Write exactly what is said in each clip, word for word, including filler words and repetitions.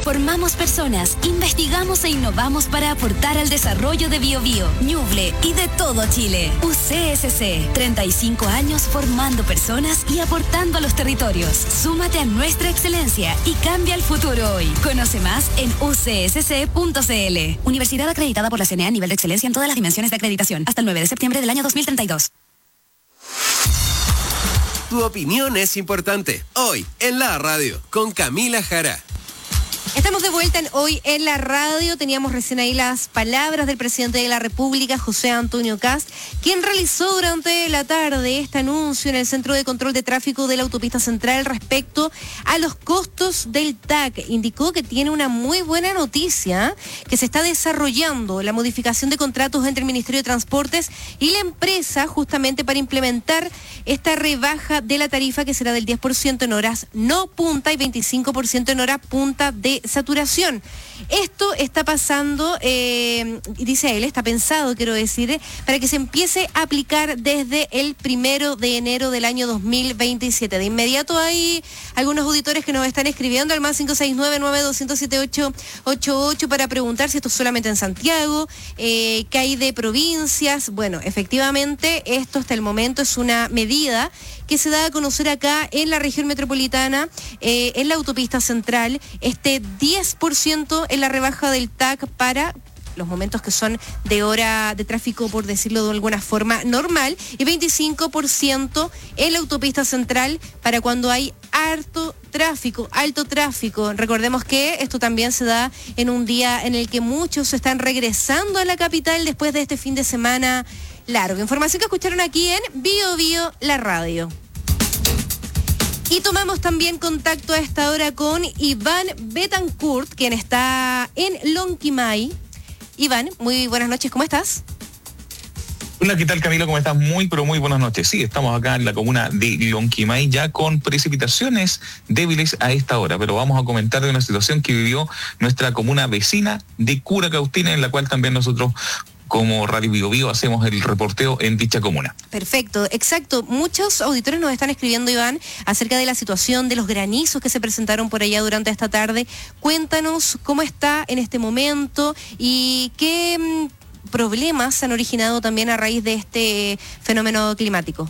Formamos personas, investigamos e innovamos para aportar al desarrollo de Biobío, Ñuble y de todo Chile. U C S C, treinta y cinco años formando personas y aportando a los territorios. Súmate a nuestra excelencia y cambia el futuro hoy. Conoce más en u c s c punto c l. Universidad acreditada por la C N E A a nivel de excelencia en todas las dimensiones de acreditación. Hasta el nueve de septiembre del año dos mil treinta y dos. Tu opinión es importante. Hoy, en la radio, con Camila Jara. Estamos de vuelta en Hoy en la Radio. Teníamos recién ahí las palabras del presidente de la República, José Antonio Kast, quien realizó durante la tarde este anuncio en el Centro de Control de Tráfico de la Autopista Central respecto a los costos del T A C. Indicó que tiene una muy buena noticia, que se está desarrollando la modificación de contratos entre el Ministerio de Transportes y la empresa justamente para implementar esta rebaja de la tarifa que será del diez por ciento en horas no punta y veinticinco por ciento en hora punta de saturación. Esto está pasando, eh, dice él, está pensado, quiero decir, para que se empiece a aplicar desde el primero de enero del año dos mil veintisiete. De inmediato hay algunos auditores que nos están escribiendo al más cinco seis nueve, nueve dos cero siete, ocho ocho ocho para preguntar si esto es solamente en Santiago, eh, qué hay de provincias. Bueno, efectivamente, esto hasta el momento es una medida que se da a conocer acá en la región metropolitana, eh, en la autopista central, este diez por ciento en la rebaja del T A C para los momentos que son de hora de tráfico, por decirlo de alguna forma, normal, y veinticinco por ciento en la autopista central para cuando hay harto tráfico, alto tráfico. Recordemos que esto también se da en un día en el que muchos están regresando a la capital después de este fin de semana largo. Información que escucharon aquí en Bio Bio, la radio. Y tomamos también contacto a esta hora con Iván Betancourt, quien está en Lonquimay. Iván, muy buenas noches, ¿cómo estás? Hola, ¿qué tal, Camilo? ¿Cómo estás? Muy, pero muy buenas noches. Sí, estamos acá en la comuna de Lonquimay ya con precipitaciones débiles a esta hora, pero vamos a comentar de una situación que vivió nuestra comuna vecina de Curacautín, en la cual también nosotros como Radio Bio Bio hacemos el reporteo en dicha comuna. Perfecto, exacto. Muchos auditores nos están escribiendo, Iván, acerca de la situación de los granizos que se presentaron por allá durante esta tarde. Cuéntanos cómo está en este momento y qué mmm, problemas se han originado también a raíz de este fenómeno climático.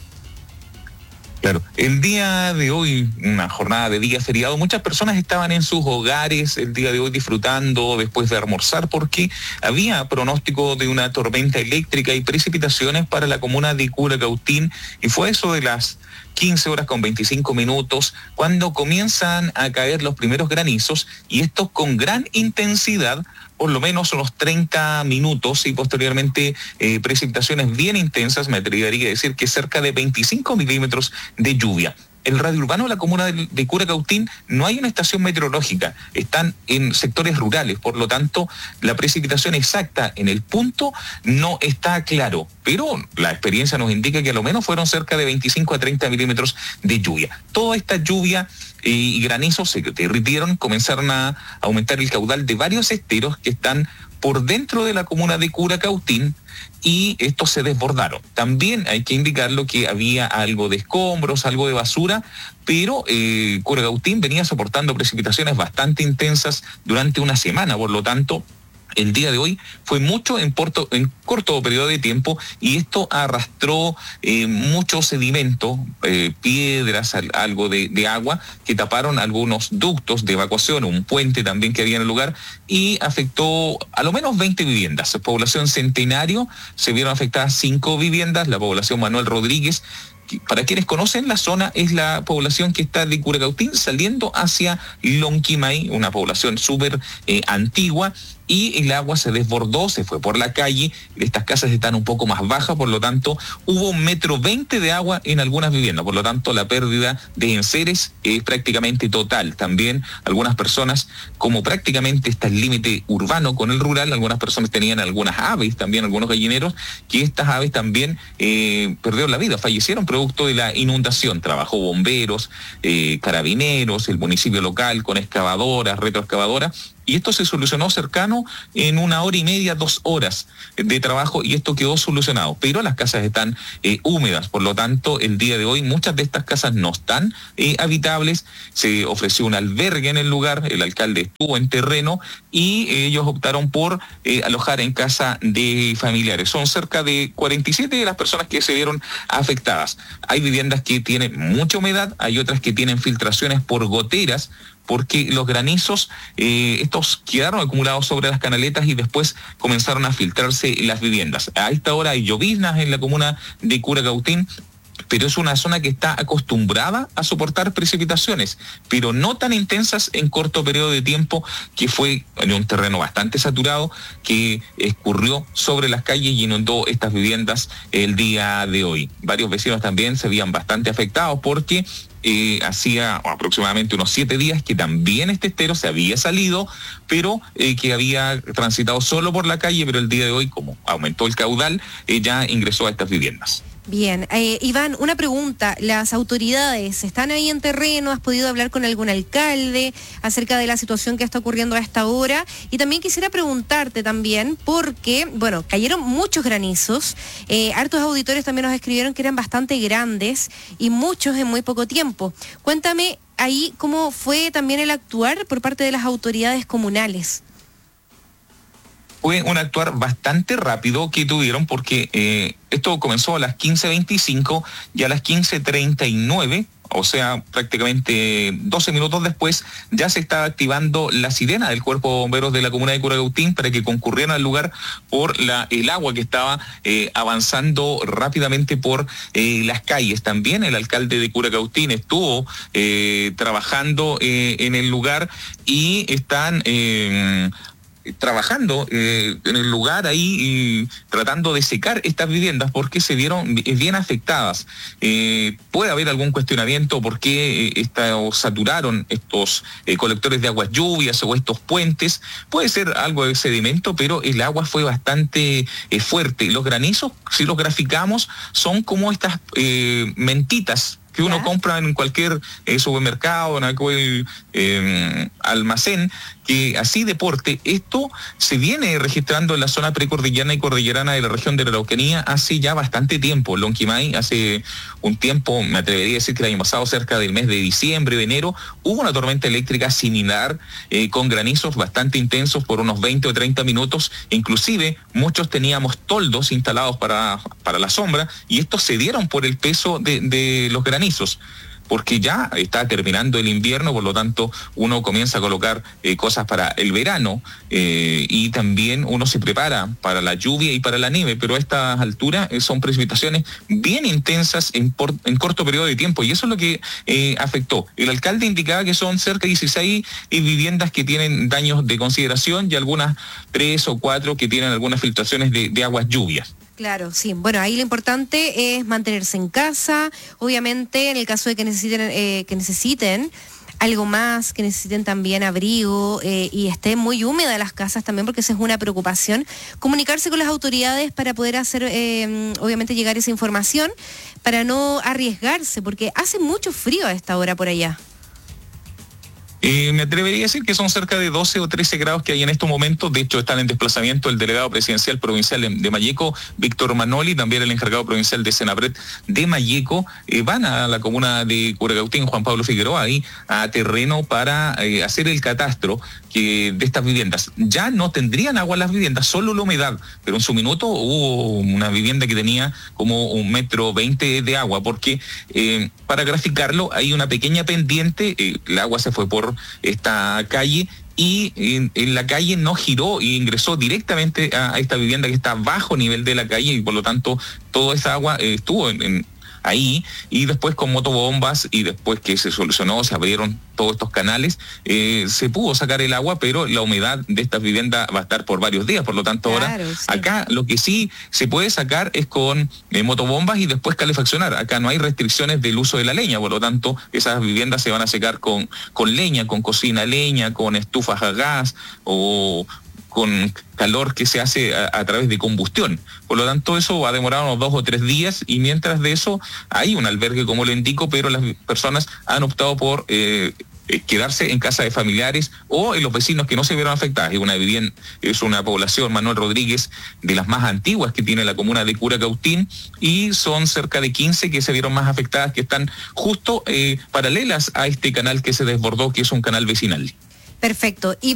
Claro, el día de hoy, una jornada de día feriado, muchas personas estaban en sus hogares el día de hoy disfrutando después de almorzar porque había pronóstico de una tormenta eléctrica y precipitaciones para la comuna de Curacautín, y fue eso de las quince horas con veinticinco minutos cuando comienzan a caer los primeros granizos, y estos con gran intensidad, por lo menos unos treinta minutos, y posteriormente eh, precipitaciones bien intensas, me atrevería a decir que cerca de veinticinco milímetros de lluvia. El radio urbano de la comuna de, de Curacautín no hay una estación meteorológica, están en sectores rurales, por lo tanto la precipitación exacta en el punto no está claro, pero la experiencia nos indica que a lo menos fueron cerca de veinticinco a treinta milímetros de lluvia. Toda esta lluvia eh, y granizos se derritieron, comenzaron a aumentar el caudal de varios esteros que están por dentro de la comuna de Curacautín, y estos se desbordaron. También hay que indicarlo que había algo de escombros, algo de basura, pero eh, Curacautín venía soportando precipitaciones bastante intensas durante una semana, por lo tanto el día de hoy fue mucho en, porto, en corto periodo de tiempo, y esto arrastró eh, mucho sedimento, eh, piedras, algo de, de agua, que taparon algunos ductos de evacuación, un puente también que había en el lugar, y afectó a lo menos veinte viviendas. Población Centenario, se vieron afectadas cinco viviendas, la población Manuel Rodríguez. Para quienes conocen la zona, es la población que está de Curacautín saliendo hacia Lonquimay, una población súper eh, antigua, y el agua se desbordó, se fue por la calle. Estas casas están un poco más bajas, por lo tanto hubo un metro veinte de agua en algunas viviendas, por lo tanto la pérdida de enseres es prácticamente total. También algunas personas, como prácticamente está el límite urbano con el rural, algunas personas tenían algunas aves, también algunos gallineros, que estas aves también eh, perdieron la vida, fallecieron producto de la inundación. Trabajó bomberos, eh, carabineros, el municipio local con excavadoras, retroexcavadoras, y esto se solucionó cercano en una hora y media, dos horas de trabajo, y esto quedó solucionado. Pero las casas están eh, húmedas, por lo tanto, el día de hoy muchas de estas casas no están eh, habitables. Se ofreció un albergue en el lugar, el alcalde estuvo en terreno y eh, ellos optaron por eh, alojar en casa de familiares. Son cerca de cuarenta y siete de las personas que se vieron afectadas. Hay viviendas que tienen mucha humedad, hay otras que tienen filtraciones por goteras, porque los granizos, eh, estos quedaron acumulados sobre las canaletas y después comenzaron a filtrarse las viviendas. A esta hora hay lloviznas en la comuna de Curacautín, pero es una zona que está acostumbrada a soportar precipitaciones, pero no tan intensas en corto periodo de tiempo, que fue en un terreno bastante saturado, que escurrió sobre las calles y inundó estas viviendas el día de hoy. Varios vecinos también se veían bastante afectados porque Eh, hacía aproximadamente unos siete días que también este estero se había salido, pero eh, que había transitado solo por la calle, pero el día de hoy, como aumentó el caudal, eh, ya ingresó a estas viviendas. Bien, eh, Iván, una pregunta. ¿Las autoridades están ahí en terreno? ¿Has podido hablar con algún alcalde acerca de la situación que está ocurriendo a esta hora? Y también quisiera preguntarte también, porque, bueno, cayeron muchos granizos, eh, hartos auditores también nos escribieron que eran bastante grandes y muchos en muy poco tiempo. Cuéntame ahí cómo fue también el actuar por parte de las autoridades comunales. Fue un actuar bastante rápido que tuvieron, porque eh, esto comenzó a las quince veinticinco y a las quince treinta y nueve, o sea, prácticamente doce minutos después, ya se estaba activando la sirena del Cuerpo de Bomberos de la comuna de Curacautín para que concurrieran al lugar por la, el agua que estaba eh, avanzando rápidamente por eh, las calles. También el alcalde de Curacautín estuvo eh, trabajando eh, en el lugar y están Eh, trabajando eh, en el lugar ahí y tratando de secar estas viviendas porque se vieron bien afectadas. Eh, puede haber algún cuestionamiento por qué eh, esta, saturaron estos eh, colectores de aguas lluvias o estos puentes. Puede ser algo de sedimento, pero el agua fue bastante eh, fuerte. Los granizos, si los graficamos, son como estas eh, mentitas que uno ¿Ya? compra en cualquier eh, supermercado, en cualquier eh, almacén, que así de porte. Esto se viene registrando en la zona precordillerana y cordillerana de la región de la Araucanía hace ya bastante tiempo. Lonquimay, hace un tiempo, me atrevería a decir que el año pasado, cerca del mes de diciembre, de enero, hubo una tormenta eléctrica similar, eh, con granizos bastante intensos por unos veinte o treinta minutos. Inclusive, muchos teníamos toldos instalados para, para la sombra, y estos se dieron por el peso de, de los granizos, porque ya está terminando el invierno, por lo tanto uno comienza a colocar eh, cosas para el verano eh, y también uno se prepara para la lluvia y para la nieve, pero a estas alturas eh, son precipitaciones bien intensas en, por, en corto periodo de tiempo, y eso es lo que eh, afectó. El alcalde indicaba que son cerca de dieciséis eh, viviendas que tienen daños de consideración y algunas tres o cuatro que tienen algunas filtraciones de, de aguas lluvias. Claro, sí. Bueno, ahí lo importante es mantenerse en casa. Obviamente, en el caso de que necesiten, eh, que necesiten algo más, que necesiten también abrigo eh, y estén muy húmedas las casas también, porque esa es una preocupación. Comunicarse con las autoridades para poder hacer, eh, obviamente, llegar esa información, para no arriesgarse, porque hace mucho frío a esta hora por allá. Eh, me atrevería a decir que son cerca de doce o trece grados que hay en estos momentos. De hecho, están en desplazamiento el delegado presidencial provincial de Malleco, Víctor Manoli, también el encargado provincial de Senapred de Malleco. Eh, van a la comuna de Curacautín, Juan Pablo Figueroa, ahí a terreno para eh, hacer el catastro que de estas viviendas. Ya no tendrían agua las viviendas, solo la humedad, pero en su minuto hubo una vivienda que tenía como un metro veinte de agua, porque eh, para graficarlo hay una pequeña pendiente, eh, el agua se fue por esta calle y en, en la calle no giró y ingresó directamente a, a esta vivienda que está bajo nivel de la calle, y por lo tanto toda esa agua eh, estuvo en, en ahí, y después con motobombas, y después que se solucionó, se abrieron todos estos canales, eh, se pudo sacar el agua, pero la humedad de estas viviendas va a estar por varios días, por lo tanto claro, ahora, sí. Acá lo que sí se puede sacar es con eh, motobombas y después calefaccionar. Acá no hay restricciones del uso de la leña, por lo tanto esas viviendas se van a secar con, con leña, con cocina a leña, con estufas a gas o con calor que se hace a, a través de combustión. Por lo tanto, eso va a demorar unos dos o tres días, y mientras de eso hay un albergue, como lo indico, pero las personas han optado por eh, eh, quedarse en casa de familiares o en los vecinos que no se vieron afectadas. Es una vivienda, es una población, Manuel Rodríguez, de las más antiguas que tiene la comuna de Curacautín, y son cerca de quince que se vieron más afectadas, que están justo eh, paralelas a este canal que se desbordó, que es un canal vecinal. Perfecto. Y